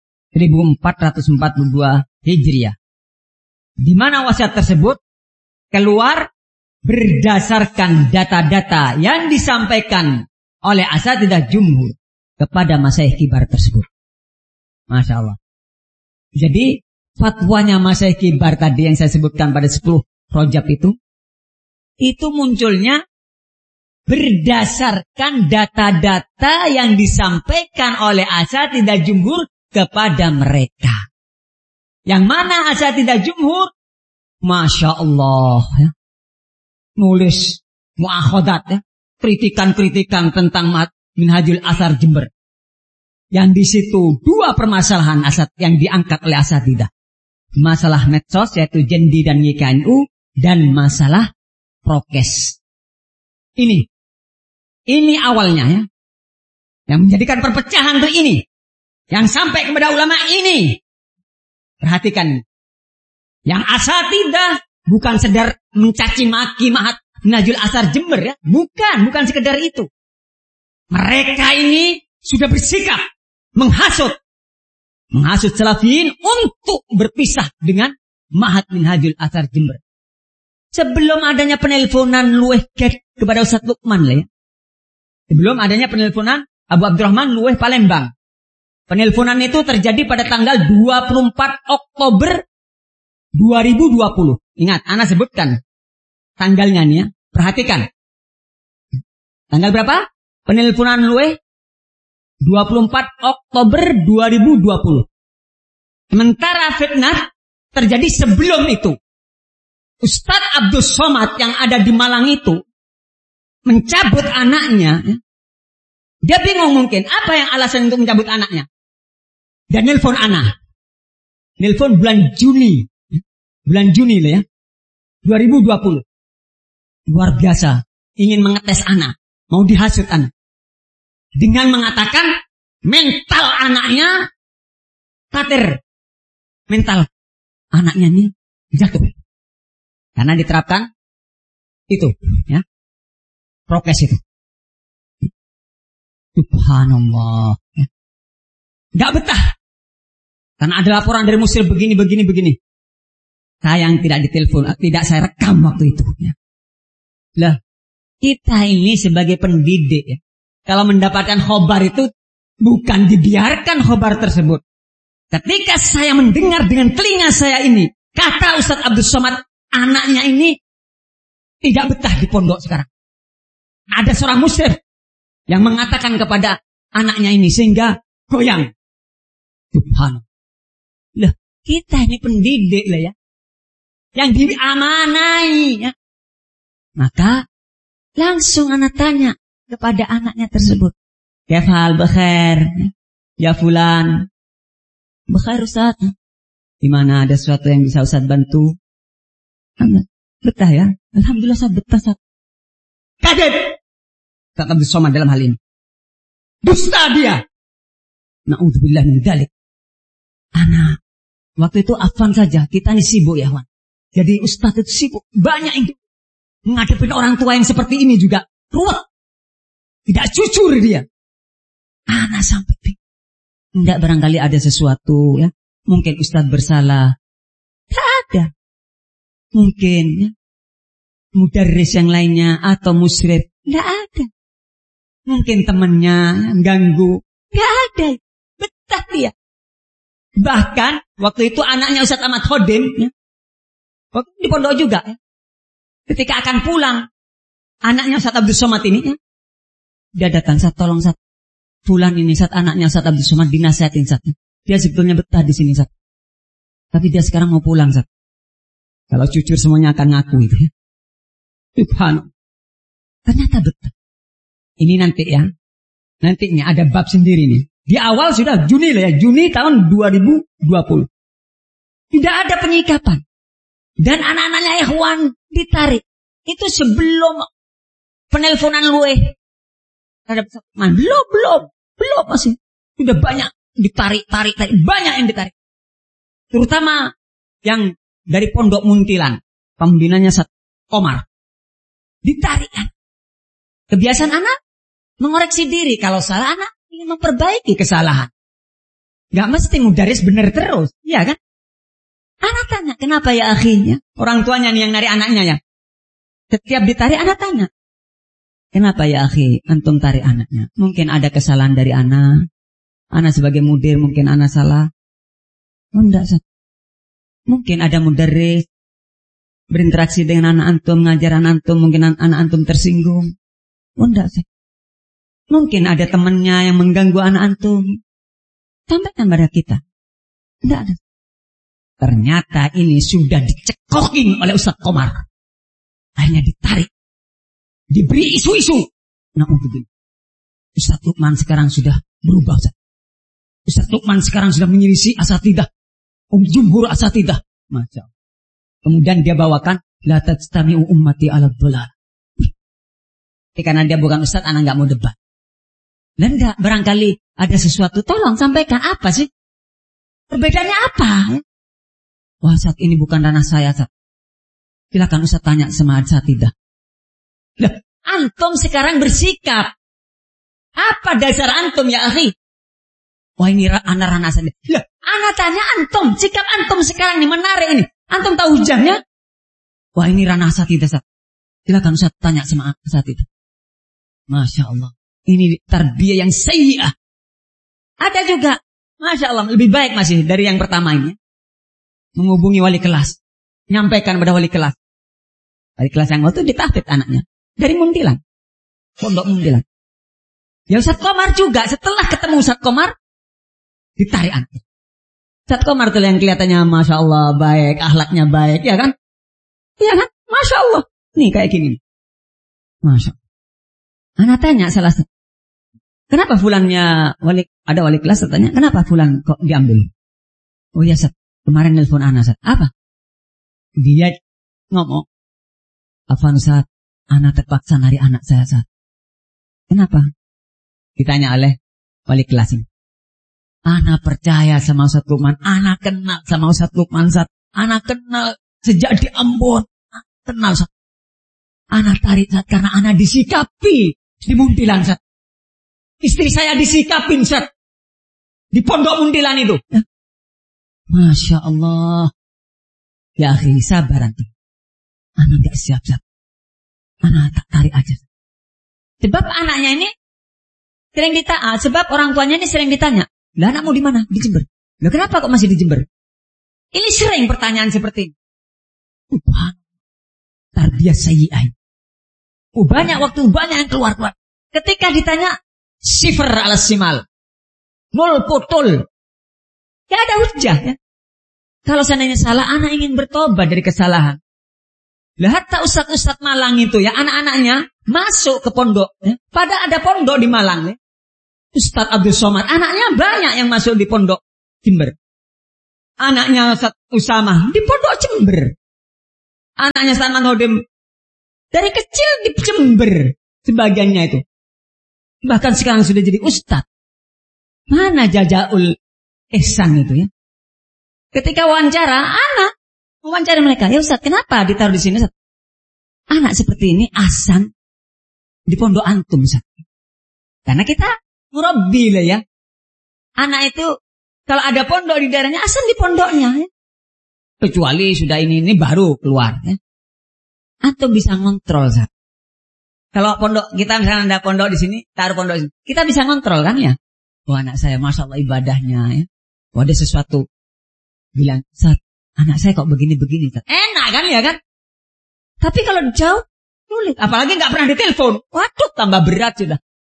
1442 Hijriah. Di mana wasiat tersebut keluar berdasarkan data-data yang disampaikan oleh asatidzah jumhur kepada masyayikh kibar tersebut. Masya Allah. Jadi fatwanya masyayikh kibar tadi yang saya sebutkan pada 10 Rajab itu munculnya berdasarkan data-data yang disampaikan oleh asatidzah jumhur kepada mereka. Yang mana asatidzah jumhur, Masya Allah, ya, nulis mu'akhadat, ya, kritikan-kritikan tentang Minhajul Athar Jember. Yang di situ 2 permasalahan yang diangkat oleh asatidzah. Masalah medsos yaitu Jendi dan YKNU dan masalah prokes. Ini awalnya ya. Yang menjadikan perpecahan itu ini. Yang sampai kepada ulama ini. Perhatikan. Yang asatidzah bukan sedar mencaci maki Minhajul Athar Jember ya. Bukan sekedar itu. Mereka ini sudah bersikap menghasut salafiyin untuk berpisah dengan Ma'had Minhajul Athar Jember. Sebelum adanya penelponan Luweh kepada Ustaz Lukman lah ya. Sebelum adanya penelponan Abu Abdurrahman Luweh Palembang. Penelponan itu terjadi pada tanggal 24 Oktober 2020. Ingat, ana sebutkan tanggalnya nih ya. Perhatikan. Tanggal berapa? Penelponan Luweh 24 Oktober 2020. Sementara fitnah terjadi sebelum itu. Ustadz Abdul Somad yang ada di Malang itu mencabut anaknya. Dia bingung mungkin apa yang alasan untuk mencabut anaknya. Dan nelpon anak. Nelpon bulan Juni. Bulan Juni lah ya. 2020. Luar biasa. Ingin mengetes anak. Mau dihasut anak. Dengan mengatakan mental anaknya kater. Mental anaknya ini jatuh. Karena diterapkan itu, ya, prokes itu. Subhanallah. Ya. Gak betah. Karena ada laporan dari muslim begini. Saya yang tidak ditelepon, tidak saya rekam waktu itu. Ya. Lah, kita ini sebagai pendidik, ya, kalau mendapatkan khobar itu bukan dibiarkan khobar tersebut. Ketika saya mendengar dengan telinga saya ini, kata Ustadz Abdul Somad, anaknya ini tidak betah di pondok sekarang. Ada seorang muslim yang mengatakan kepada anaknya ini sehingga goyang. Subhanallah. Lah, kita ini pendidik lah ya. Yang diamanai ya. Maka langsung anak tanya kepada anaknya tersebut. Kefal bekhair. Ya fulan. Bekhair Ustaz. Di mana ada sesuatu yang bisa Ustaz bantu? Betah ya? Alhamdulillah saya betah. Kaget. Ustaz Abdul Somad dalam hal ini. Dusta dia. Na'udzubillah min dzalik. Anak, waktu itu afwan saja. Kita ini sibuk ya, Wan. Jadi Ustaz itu sibuk. Banyak yang menghadapi orang tua yang seperti ini juga. Ruwet. Tidak jujur dia. Anak sampai bingung. Enggak, barangkali ada sesuatu ya. Mungkin Ustaz bersalah. Tak ada. Mungkin ya. Mudarris yang lainnya atau musyrif. Enggak ada. Mungkin temannya ganggu. Enggak ada. Betah dia. Bahkan waktu itu anaknya Ustaz Ahmad Khodim ya. Waktu di pondok juga ya. Ketika akan pulang, anaknya Ustaz Abdul Somad ini ya. Dia datang, Ustaz tolong Ustaz. Fulan ini Ustaz, anaknya Ustaz Abdul Somad, dinasihatin Ustaz. Dia sebetulnya betah di sini Ustaz. Tapi dia sekarang mau pulang Ustaz. Kalau jujur semuanya akan ngaku itu ya. Subhanallah. Ternyata betah. Ini nanti ya. Nantinya ada bab sendiri nih. Di awal sudah Juni lah ya. Juni tahun 2020. Tidak ada penyikapan. Dan anak-anaknya ikhwan ditarik. Itu sebelum penelponan luwe. Belum masih. Sudah banyak ditarik. Banyak yang ditarik. Terutama yang dari Pondok Muntilan. Pembinanya Ustaz Komar. Ditarik kan. Kebiasaan anak mengoreksi diri. Kalau salah anak ingin memperbaiki kesalahan. Gak mesti mudaris benar terus. Iya kan? Anak tanya, kenapa ya akhinya? Orang tuanya nih yang narik anaknya ya. Setiap ditarik anak tanya. Kenapa ya akhi antum tarik anaknya? Mungkin ada kesalahan dari anak. Anak sebagai mudir mungkin anak salah. Enggak, Ustaz. Mungkin ada mudaris berinteraksi dengan anak antum, mengajar anak antum, mungkin anak antum tersinggung. Enggak, Ustaz. Mungkin ada temannya yang mengganggu anak antum. Sampaikan pada kita. Enggak ada. Ternyata ini sudah dicekokin oleh Ustaz Komar. Akhirnya ditarik. Diberi isu-isu. Na'udzubillah. Ustaz Lukman sekarang sudah berubah, Ustaz. Ustaz Lukman sekarang sudah menyirisi asatidah. Jumhur asatidah. Masya Allah. Kemudian dia bawakan. La tajtami'u ummati ala dhalal. Karena dia bukan Ustaz, anak gak mau debat. Dan enggak, barangkali ada sesuatu. Tolong sampaikan apa sih? Perbedaannya apa? Wah, Ustaz ini bukan ranah saya, Ustaz. Silakan Ustaz tanya sama asatidah. Lah, antum sekarang bersikap. Apa dasar antum ya akhi? Wah, ini anak ranah saya. Lah, anak tanya antum, sikap antum sekarang ini menarik ini. Antum tahu hujahnya? Wah, ini ranah asatidah, Ustaz. Silakan Ustaz tanya sama asatidah. Masya Allah. Ini tarbiyah yang sayyi'ah. Ada juga, Masya Allah, lebih baik masih dari yang pertama ini. Menghubungi wali kelas. Nyampaikan pada wali kelas. Wali kelas yang waktu ditahfidz anaknya. Dari Muntilan. Pondok Muntilan. Ya Ustaz Komar juga. Setelah ketemu Ustaz Komar. Ditarik anaknya. Ustaz Komar itu yang kelihatannya Masya Allah baik. Akhlaknya baik. Ya kan? Ya kan? Masya Allah. Nih kayak gini. Masya Allah. Anak tanya salah satu. Kenapa fulannya ada wali kelas tanya. Kenapa fulan kok diambil? Oh ya Ustaz. Kemarin nelpon anak Ustaz. Apa? Dia ngomong. Afan Ustaz. Anak terpaksa nari anak saya Ustaz. Kenapa? Ditanya oleh wali kelas ini. Anak percaya sama Ustaz Lukman. Anak kenal sama Ustaz Lukman Ustaz. Anak kenal sejak di Ambon. Kenal Ustaz. Anak tarik Ustaz karena anak disikapi di Muntilan Ustaz. Istri saya disikapin Ustaz. Di Pondok Muntilan itu. Ya. Masya Allah. Ya akhi, sabar nanti. Anak gak siap Ustaz. Anak tak tarik aja. Sebab anaknya ini sering ditanya. Sebab orang tuanya ini sering ditanya. Lah anakmu di mana? Di Jember. Lah kenapa kok masih di Jember? Ini sering pertanyaan seperti ini. Tarbiyah sayyi'ah. Banyak waktu, banyak yang keluar. Ketika ditanya, sifar ala simal. Nol putul. Ya ada hujah ya. Kalau seandainya salah, anak ingin bertobat dari kesalahan. Lah hatta ustaz-ustaz Malang itu ya, anak-anaknya masuk ke pondok. Ya. Padahal ada pondok di Malang ya. Ustaz Abdul Somad, anaknya banyak yang masuk di pondok Jember. Anaknya Ustaz Usamah di pondok Jember. Anaknya Salman Hodim dari kecil dicember sebagiannya itu. Bahkan sekarang sudah jadi ustadz. Mana Jazaul Ihsan itu ya? Ketika wawancara, anak wawancara mereka, ya Ustaz, kenapa ditaruh di sini Ustaz? Anak seperti ini asan di pondok antum Ustaz. Karena kita murabbi lah ya. Anak itu kalau ada pondok di daerahnya, asan di pondoknya ya. Kecuali sudah ini baru keluar ya. Antum bisa ngontrol Ustaz. Kalau pondok kita misalnya ada pondok di sini, taruh pondok di sini, kita bisa ngontrol kan ya. Oh anak saya Masya Allah ibadahnya ya. Oh ada sesuatu. Bilang, Ustaz, anak saya kok begini-begini. Enak kan ya kan? Tapi kalau jauh, sulit. Apalagi gak pernah ditelepon. Waduh, tambah berat sudah.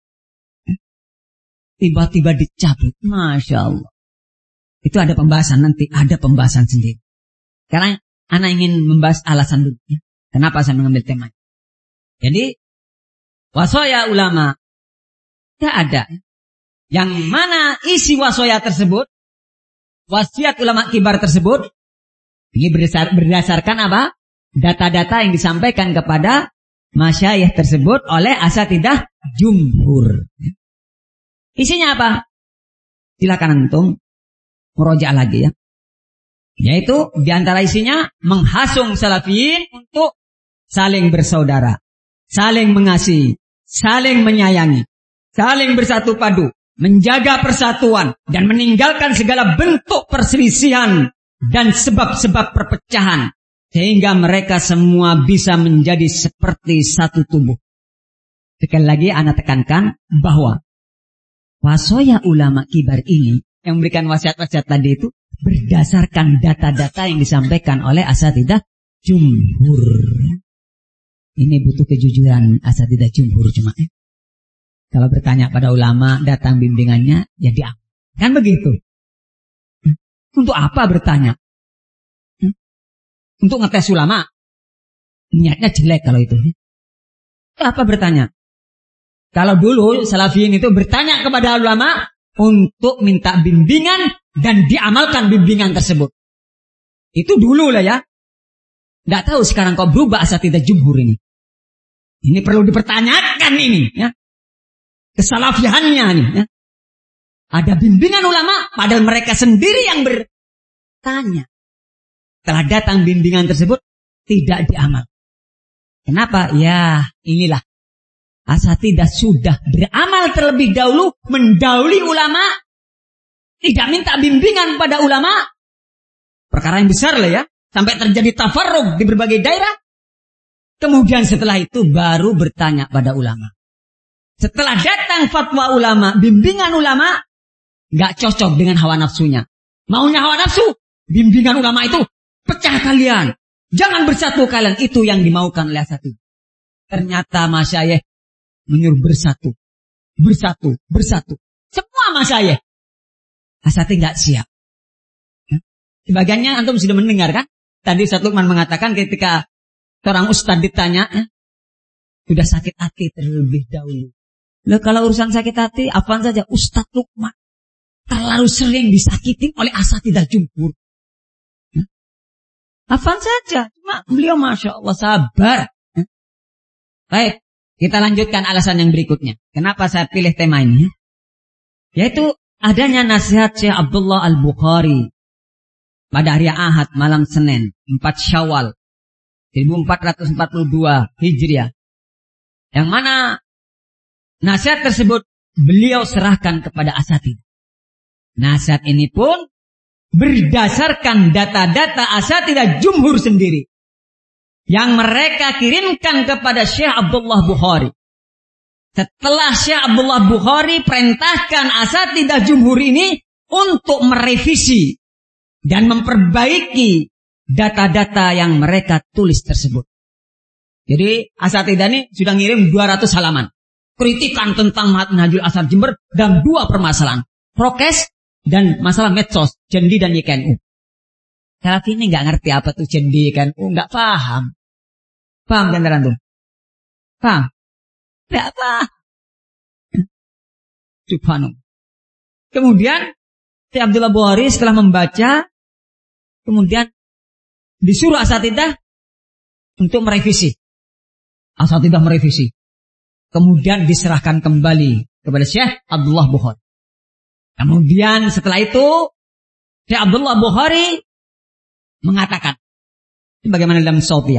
Tiba-tiba dicabut. Masya Allah. Itu ada pembahasan nanti. Ada pembahasan sendiri. Karena anak ingin membahas alasan dulu. Ya. Kenapa saya mengambil tema. Jadi, wasaya ulama. Tidak ada. Yang mana isi wasaya tersebut, wasiat ulama kibar tersebut, ini berdasarkan apa? Data-data yang disampaikan kepada masyayikh tersebut oleh asatidah jumhur. Isinya apa? Silakan antum meroja lagi ya. Yaitu diantara isinya menghasung salafiyin untuk saling bersaudara, saling mengasihi, saling menyayangi, saling bersatu padu, menjaga persatuan dan meninggalkan segala bentuk perselisihan dan sebab-sebab perpecahan sehingga mereka semua bisa menjadi seperti satu tubuh. Sekali lagi anak tekankan bahwa wasaya ulama kibar ini yang memberikan wasiat-wasiat tadi itu berdasarkan data-data yang disampaikan oleh asatidah jumhur. Ini butuh kejujuran asatidah jumhur cuma ya. Kalau bertanya pada ulama, datang bimbingannya, ya diam. Kan begitu. Untuk apa bertanya? Untuk ngetes ulama. Niatnya jelek kalau itu. Apa bertanya? Kalau dulu salafiyin itu bertanya kepada ulama untuk minta bimbingan dan diamalkan bimbingan tersebut. Itu dulu lah ya. Nggak tahu sekarang kok berubah asatidah jumhur ini. Ini perlu dipertanyakan ini ya. Kesalafiannya nih ya. Ada bimbingan ulama padahal mereka sendiri yang bertanya. Setelah datang bimbingan tersebut tidak diamal. Kenapa? Ya inilah asatidah sudah beramal terlebih dahulu mendahului ulama, tidak minta bimbingan pada ulama. Perkara yang besar lah ya, sampai terjadi tafarruq di berbagai daerah. Kemudian setelah itu baru bertanya pada ulama. Setelah datang fatwa ulama, bimbingan ulama, gak cocok dengan hawa nafsunya. Maunya hawa nafsu, bimbingan ulama itu, pecah kalian. Jangan bersatu kalian, itu yang dimaukan oleh satu. Ternyata masyayikh menyuruh bersatu. Bersatu, bersatu. Semua masyayikh. Asati gak siap. Sebagiannya antum sudah mendengar kan? Tadi Ustaz Lukman mengatakan ketika seorang ustadz ditanya, sudah sakit hati terlebih dahulu. Loh, kalau urusan sakit hati, apaan saja Ustaz Lukman terlalu sering disakiti oleh asatidah jumhur. Apaan saja, cuma beliau Masya Allah sabar. Baik, kita lanjutkan alasan yang berikutnya. Kenapa saya pilih tema ini? Yaitu adanya nasihat Syekh Abdullah Al-Bukhari pada hari Ahad malam Senin 4 Syawal 1442 Hijriah. Yang mana nasihat tersebut beliau serahkan kepada asatidah. Nasihat ini pun berdasarkan data-data asatidah jumhur sendiri yang mereka kirimkan kepada Syekh Abdullah Bukhari. Setelah Syekh Abdullah Bukhari perintahkan asatidah jumhur ini untuk merevisi dan memperbaiki data-data yang mereka tulis tersebut. Jadi asatidah ini sudah ngirim 200 halaman. Kritikan tentang Manhajul Ashar Jember dan 2 permasalahan. Prokes dan masalah medsos, Jendi dan YKNU. Salafi ini gak ngerti apa tuh Jendi, YKNU, gak paham. Paham kan teman-teman? Paham? Gak paham. Subhanallah. Kemudian Syekh Abdullah Bukhari setelah membaca, kemudian disuruh asatidah untuk merevisi. Asatidah merevisi. Kemudian diserahkan kembali kepada Syekh Abdullah Bukhari. Kemudian setelah itu Syekh Abdullah Bukhari mengatakan, bagaimana dalam Sautiyah.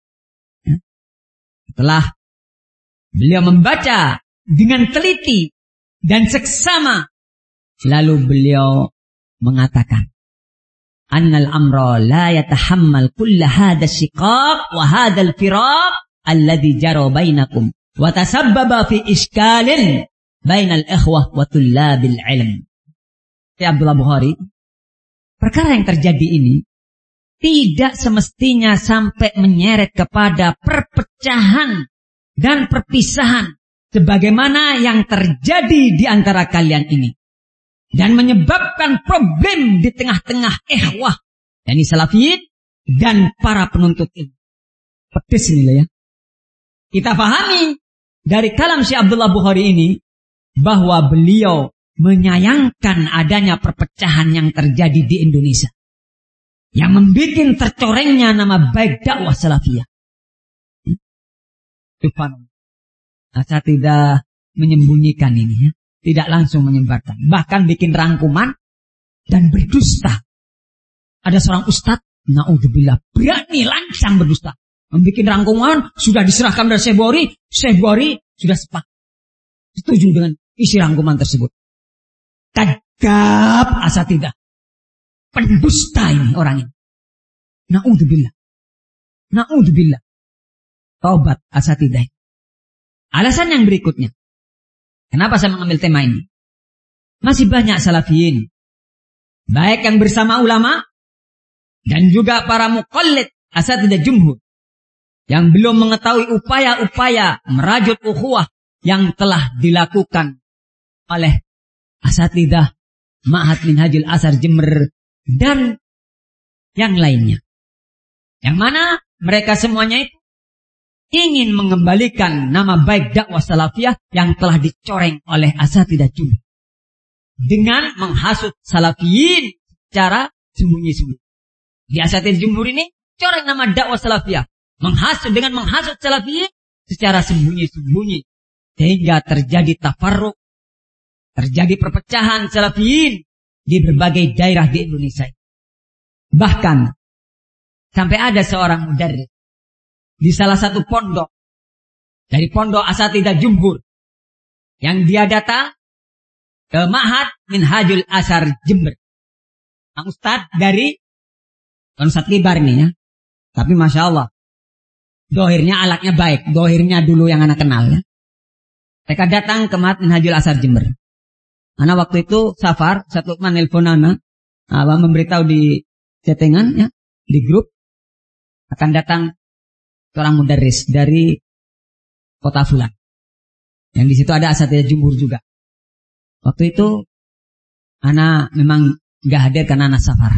Setelah beliau membaca dengan teliti dan seksama, lalu beliau mengatakan, annal amra la yatahammal kulla hadha shiqaq wa hadha al-firaq alladhi jara bainakum wa tasabbaba fi iskalin bainal ikhwah wa tullabil ilm. Ya Abdullah Bukhari, perkara yang terjadi ini tidak semestinya sampai menyeret kepada perpecahan dan perpisahan sebagaimana yang terjadi di antara kalian ini dan menyebabkan problem di tengah-tengah ikhwah yakni salafiyin dan para penuntut ilmu. Pedes ini lah ya. Kita pahami dari kalam Syekh Abdullah Bukhari ini bahwa beliau menyayangkan adanya perpecahan yang terjadi di Indonesia yang membuat tercorengnya nama baik dakwah salafiyah. Saya tidak menyembunyikan ini ya. Tidak langsung menyebarkan. Bahkan bikin rangkuman dan berdusta. Ada seorang ustadz, na'udzubillah, berani langsung berdusta. Membikin rangkuman, sudah diserahkan dari Syekh Bukhari. Syekh Bukhari sudah sepakat. Setuju dengan isi rangkuman tersebut. Kadzab asatidah. Pendusta ini orang ini. Na'udzubillah. Na'udzubillah. Taubat asatidah. Alasan yang berikutnya. Kenapa saya mengambil tema ini? Masih banyak salafiyin. Baik yang bersama ulama. Dan juga para muqallid asatidah jumhur. Yang belum mengetahui upaya-upaya merajut ukhuwah yang telah dilakukan oleh asatidah Ma'had Minhajul Athar Jember dan yang lainnya. Yang mana mereka semuanya itu ingin mengembalikan nama baik dakwah salafiyah yang telah dicoreng oleh asatidah jumhur dengan menghasut salafiyin secara sembunyi-sembunyi. Di asatidah jumhur ini coreng nama dakwah salafiyah, dengan menghasut salafiyin secara sembunyi-sembunyi sehingga terjadi tafarruq, terjadi perpecahan salafiyin di berbagai daerah di Indonesia. Bahkan sampai ada seorang mudarris di salah satu pondok dari pondok asatidah jumhur yang dia datang ke Ma'had Minhajul Athar Jember. Ustaz dari Ustaz Kibar ini ya. Tapi Masya Allah, dohirnya alatnya baik, dohirnya dulu yang anak kenal ya. Mereka datang ke Ma'had Minhajul Athar Jember. Anak waktu itu safar, satu menelpon anak, memberitahu di chattingan ya, di grup akan datang seorang mudarris dari kota Fulan. Yang di situ ada asatidah jumhur juga. Waktu itu anak memang nggak hadir karena anak safar.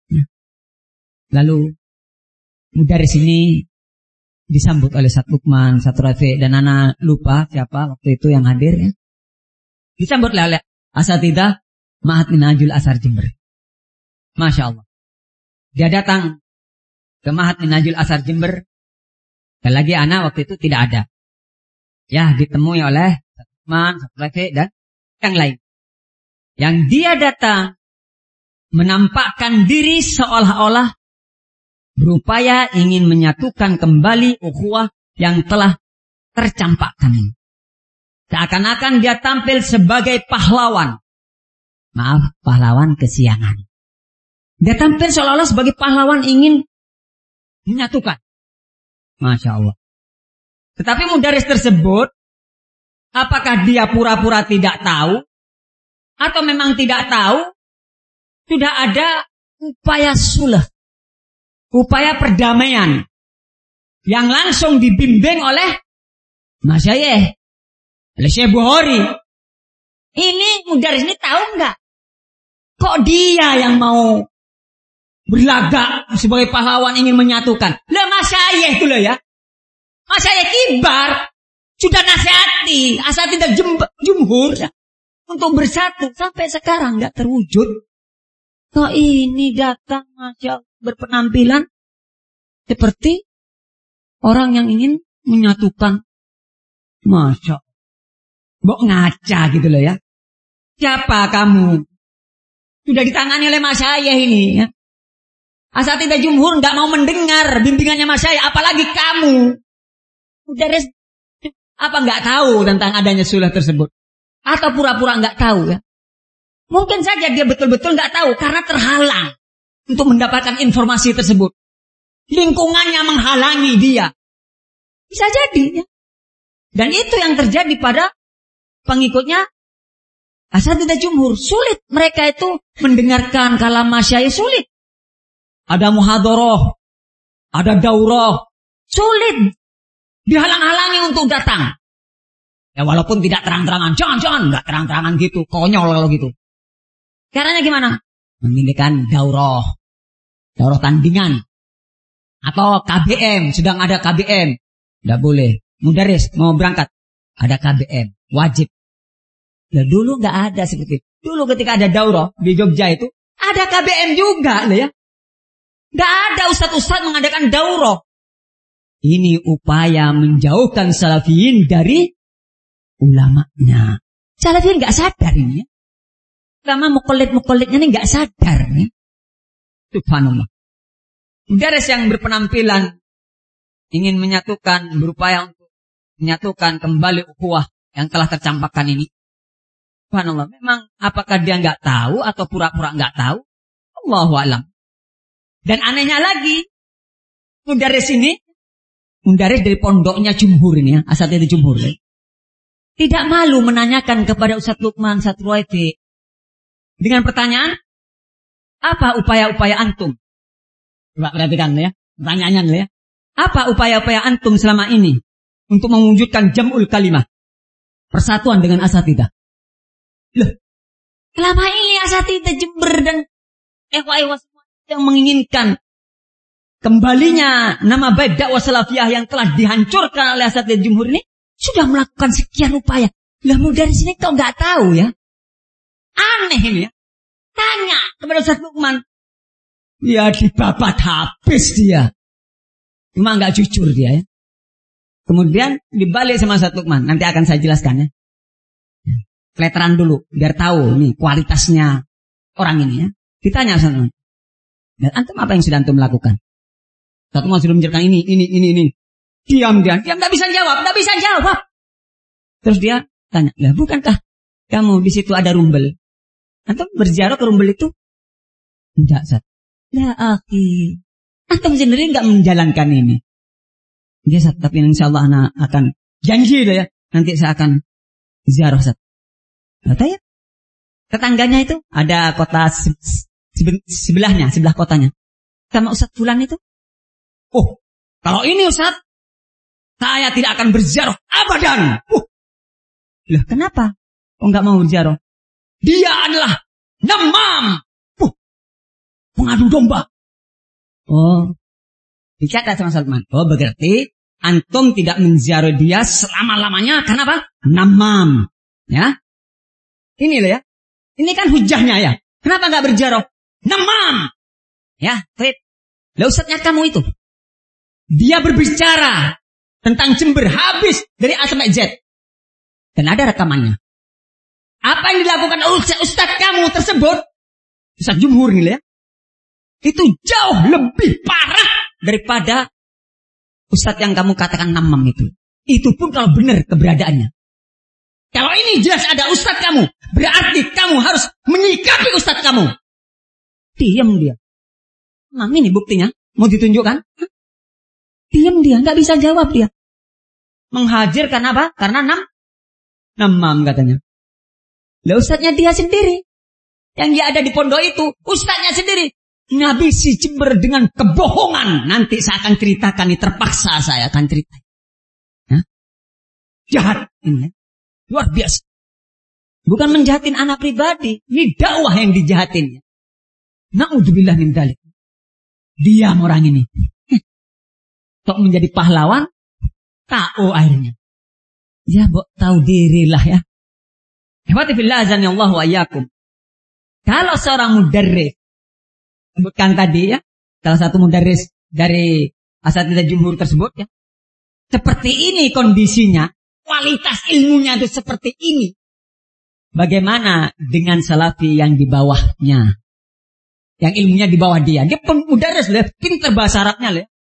Lalu mudarris ini disambut oleh Ustaz Lukman, Ustaz Rafi dan anak lupa siapa waktu itu yang hadir ya. Disambut oleh asatidah Ma'had Minhajul Athar Jember. Masya Allah. Dia datang ke Ma'had Minhajul Athar Jember. Dan lagi anak waktu itu tidak ada. Ya, ditemui oleh teman, dan yang lain. Yang dia datang menampakkan diri seolah-olah berupaya ingin menyatukan kembali ukhuwah yang telah tercampakkan. Seakan-akan dia tampil sebagai pahlawan. Maaf, pahlawan kesiangan. Dia tampil seolah-olah sebagai pahlawan ingin menyatukan. Masya Allah. Tetapi mudarris tersebut, apakah dia pura-pura tidak tahu? Atau memang tidak tahu? Sudah ada upaya sulh, upaya perdamaian yang langsung dibimbing oleh masyayikh, oleh Syekh Bukhari. Ini mudarris ini tahu nggak? Kok dia yang mau berlagak sebagai pahlawan ingin menyatukan? Lah masyayikh itu loh ya. Masyayikh Kibar sudah nasihati asatidah jumhur ya, untuk bersatu sampai sekarang nggak terwujud. Kok ini datang Masya Allah berpenampilan seperti Orang yang ingin menyatukan. Masya. Mbok ngaca gitu loh ya. Siapa kamu? Sudah ditangani oleh Mas Yahya ini ya. Asatidzah jumhur nggak mau mendengar bimbingannya Mas Yahya, apalagi kamu. Mudaris apa nggak tahu tentang adanya sulh tersebut? Atau pura-pura nggak tahu ya? Mungkin saja dia betul-betul nggak tahu karena terhalang untuk mendapatkan informasi tersebut. Lingkungannya menghalangi dia. Bisa jadi ya. Dan itu yang terjadi pada pengikutnya asatidzah jumhur. Sulit mereka itu mendengarkan kalam Mas Yahya, sulit. Ada muhadharah, ada daurah, sulit. Dihalang-halangi untuk datang. Ya walaupun tidak terang-terangan, jangan, nggak terang-terangan gitu, konyol kalau gitu. Caranya gimana? Memilihkan daurah tandingan, atau KBM, sedang ada KBM, nggak boleh. Mudaris mau berangkat, ada KBM, wajib. Ya dulu nggak ada seperti itu. Dulu ketika ada daurah di Jogja itu, ada KBM juga, ya. Nggak ada ustadz-ustadz mengadakan daurah. Ini upaya menjauhkan salafiyin dari ulamanya. Salafiyin nggak sadar ini ya. Ulama muqallid-muqallidnya ini nggak sadar ya. Subhanallah. Mudaris yang berpenampilan ingin menyatukan, berupaya untuk menyatukan kembali ukhuwah yang telah tercampakkan ini. Subhanallah. Memang apakah dia nggak tahu atau pura-pura nggak tahu? Allahu a'lam. Dan anehnya lagi, mudaris ini, mudaris dari pondoknya jumhur ini ya, asatidzah jumhur ya. Tidak malu menanyakan kepada Ustaz Lukman Satruwaiti dengan pertanyaan, apa upaya-upaya antum? Coba perhatikan ya, pertanyaannya ya. Apa upaya-upaya antum selama ini untuk mewujudkan jam'ul kalimah, persatuan dengan asatidzah? Loh, selama ini asatidzah Jember dan ikhwah yang menginginkan kembalinya nama baik dakwah salafiyah yang telah dihancurkan oleh asatidzah jumhur ini sudah melakukan sekian upaya. Lah mudaris ini kau nggak tahu ya? Aneh ini ya. Tanya kepada Ustaz Lukman. Ya dibabat habis dia. Cuma nggak jujur dia ya. Kemudian dibalik sama Ustaz Lukman. Nanti akan saya jelaskan ya. Kleteran dulu biar tahu nih kualitasnya orang ini ya. Ditanya Ustaz Lukman. Dan antum apa yang sudah antum lakukan? Satu mau sudah menjelaskan ini. Diam, nggak bisa jawab. Terus dia tanya, lah bukankah kamu di situ ada rumbel? Antum berziarah ke rumbel itu? Enggak, Ustaz. Ya akhi, antum sendiri nggak menjalankan ini. Ya Ustaz, tapi insya Allah anak akan janji ya, nanti saya akan ziarah Ustaz. Kata ya, tetangganya itu ada kota sebelahnya, sebelah kotanya. Sama Ustaz Fulan itu. Oh, kalau ini Ustaz, saya tidak akan berziarah abadan. Lah kenapa? Oh nggak mau berziarah? Dia adalah namam. Pengadu domba. Oh, dicatat sama Salman. Oh berarti antum tidak menziarah dia selama-lamanya. Kenapa? Namam. Ya. Ini loh ya. Ini kan hujahnya ya. Kenapa nggak berziarah? Namam. Ya, baik. Lah ustadznya kamu itu. Dia berbicara tentang Jember habis dari A sampai Z. Dan ada rekamannya. Apa yang dilakukan ustadz kamu tersebut, ustadz jumhur nih ya, itu jauh lebih parah daripada ustadz yang kamu katakan namam itu. Itu pun kalau benar keberadaannya. Kalau ini jelas ada ustadz kamu, berarti kamu harus menyikapi ustadz kamu. Diam dia. Nah ini buktinya. Mau ditunjukkan? Diam dia, nggak bisa jawab dia. Menghajar karena apa? Karena namam katanya. Lah ustadznya dia sendiri. Yang dia ada di pondok itu, ustadznya sendiri. Ngabisi Jember dengan kebohongan. Nanti saya akan ceritakan, terpaksa saya akan cerita. Hah? Jahat ini. Luar biasa. Bukan menjahatin anak pribadi. Ini dakwah yang dijahatinnya. Na'udzubillah min dzalik. Diam orang ini. Tok menjadi pahlawan, tahu akhirnya. Ya, tahu dirilah ya. Ihwati fillah azanillahu wa iyyakum. Kalau seorang mudarris, sebutkan tadi ya, salah satu mudarris dari asatidzah jumhur tersebut ya, seperti ini kondisinya, kualitas ilmunya itu seperti ini. Bagaimana dengan salafi yang di bawahnya? Yang ilmunya di bawah dia. Dia mudaris, pintar bahasa Arabnya.